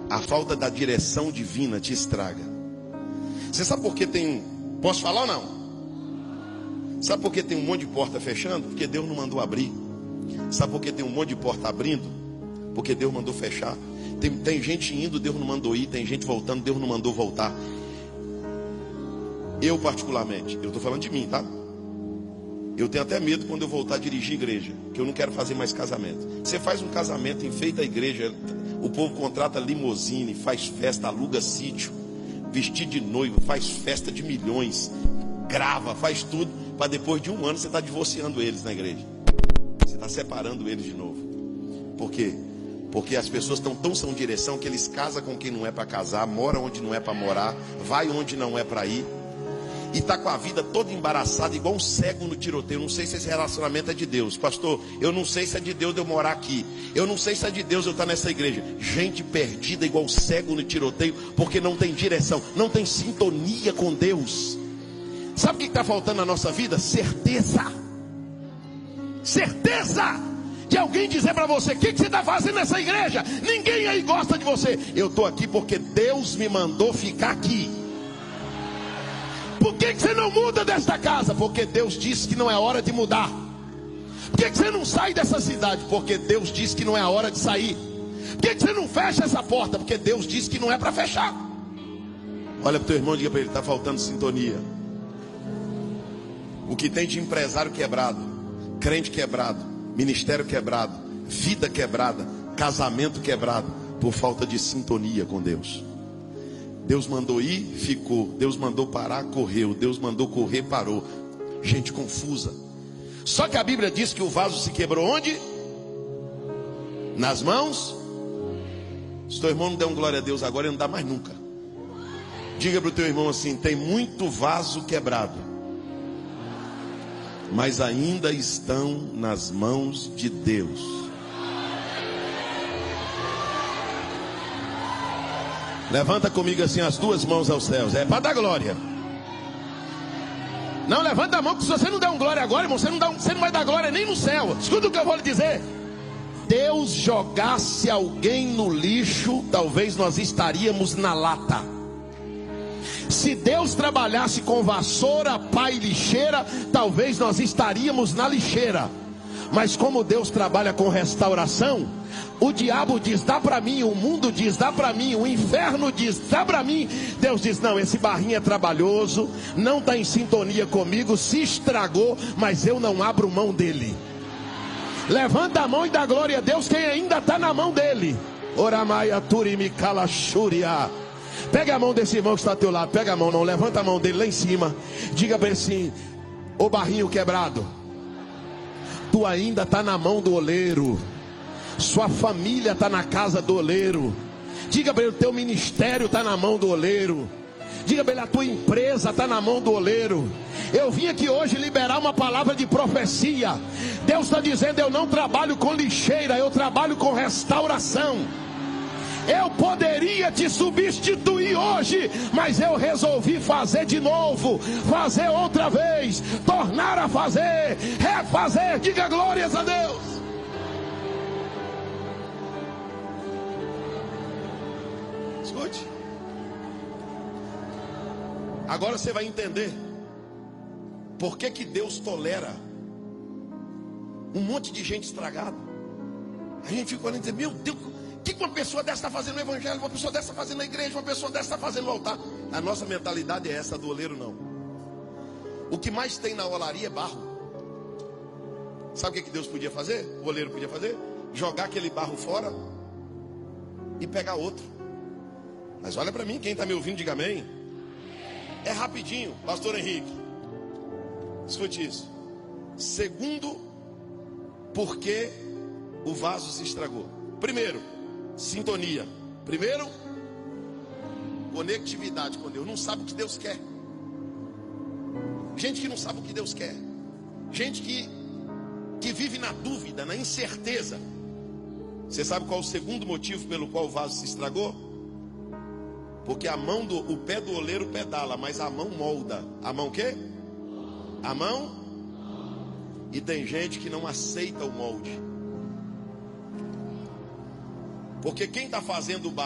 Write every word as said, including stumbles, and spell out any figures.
A falta da direção divina te estraga. Você sabe por que tem... Posso falar ou não? Sabe por que tem um monte de porta fechando? Porque Deus não mandou abrir. Sabe por que tem um monte de porta abrindo? Porque Deus mandou fechar. Tem, tem gente indo, Deus não mandou ir. Tem gente voltando, Deus não mandou voltar. Eu particularmente, eu estou falando de mim, tá? Eu tenho até medo quando eu voltar a dirigir igreja, que eu não quero fazer mais casamento. Você faz um casamento, enfeita a igreja, o povo contrata limusine, faz festa, aluga sítio, vestido de noivo, faz festa de milhões, grava, faz tudo, para depois de um ano você está divorciando eles na igreja. Você está separando eles de novo. Por quê? Porque as pessoas estão tão sem direção que eles casam com quem não é para casar, moram onde não é para morar, vai onde não é para ir. E está com a vida toda embaraçada, igual um cego no tiroteio. Não sei se esse relacionamento é de Deus. Pastor, eu não sei se é de Deus eu morar aqui. Eu não sei se é de Deus eu estar nessa igreja. Gente perdida igual cego no tiroteio, porque não tem direção, não tem sintonia com Deus. Sabe o que está faltando na nossa vida? Certeza. Certeza de alguém dizer para você: o que, que você está fazendo nessa igreja? Ninguém aí gosta de você. Eu estou aqui porque Deus me mandou ficar aqui. Por que, que você não muda desta casa? Porque Deus disse que não é hora de mudar. Por que, que você não sai dessa cidade? Porque Deus disse que não é a hora de sair. Por que, que você não fecha essa porta? Porque Deus disse que não é para fechar. Olha para o teu irmão e diga para ele: está faltando sintonia. O que tem de empresário quebrado, crente quebrado, ministério quebrado, vida quebrada, casamento quebrado, por falta de sintonia com Deus. Deus mandou ir, ficou. Deus mandou parar, correu. Deus mandou correr, parou. Gente confusa. Só que a Bíblia diz que o vaso se quebrou onde? Nas mãos. Se teu irmão não der um glória a Deus agora, ele não dá mais nunca. Diga para o teu irmão assim: tem muito vaso quebrado, mas ainda estão nas mãos de Deus. Levanta comigo assim as duas mãos aos céus. É para dar glória. Não, levanta a mão, que se você não der um glória agora, irmão, você não, dá um, você não vai dar glória nem no céu. Escuta o que eu vou lhe dizer. Deus jogasse alguém no lixo, talvez nós estaríamos na lata. Se Deus trabalhasse com vassoura, pá e lixeira, talvez nós estaríamos na lixeira. Mas como Deus trabalha com restauração, o diabo diz: dá para mim. O mundo diz: dá para mim. O inferno diz: dá para mim. Deus diz: não, esse barrinho é trabalhoso, não está em sintonia comigo, se estragou, mas eu não abro mão dele. Levanta a mão e dá glória a Deus quem ainda está na mão dele. Oramaia turimi kalashuria. Pega a mão desse irmão que está ao teu lado. Pega a mão, não, levanta a mão dele lá em cima. Diga para ele assim: ô barrinho quebrado, tu ainda está na mão do oleiro. Sua família está na casa do oleiro. Diga para ele: o teu ministério está na mão do oleiro. Diga para ele: a tua empresa está na mão do oleiro. Eu vim aqui hoje liberar uma palavra de profecia. Deus está dizendo: eu não trabalho com lixeira, eu trabalho com restauração. Eu poderia te substituir hoje, mas eu resolvi fazer de novo, fazer outra vez, tornar a fazer, refazer. Diga glórias a Deus. Escute. Agora você vai entender por que que Deus tolera um monte de gente estragada. A gente fica olhando e diz: meu Deus, o que uma pessoa dessa está fazendo no evangelho, uma pessoa dessa está fazendo na igreja, uma pessoa dessa está fazendo no altar? A nossa mentalidade é essa, a do oleiro não. O que mais tem na olaria é barro. Sabe o que Deus podia fazer? O oleiro podia fazer? Jogar aquele barro fora e pegar outro. Mas olha para mim, quem está me ouvindo, diga amém. É rapidinho, pastor Henrique. Escute isso. Segundo, por que o vaso se estragou? Primeiro, sintonia. Primeiro, conectividade com Deus. Não sabe o que Deus quer. Gente que não sabe o que Deus quer. Gente que, que vive na dúvida, na incerteza. Você sabe qual é o segundo motivo pelo qual o vaso se estragou? Porque a mão do, o pé do oleiro pedala, mas a mão molda. A mão o quê? A mão. E tem gente que não aceita o molde. Porque quem está fazendo o